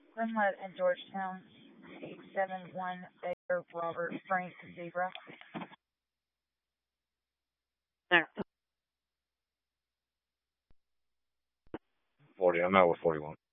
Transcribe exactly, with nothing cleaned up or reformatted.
Glenwood in Georgetown, eight seven one Baker Robert Frank Zebra. There. forty. I'm out with forty-one.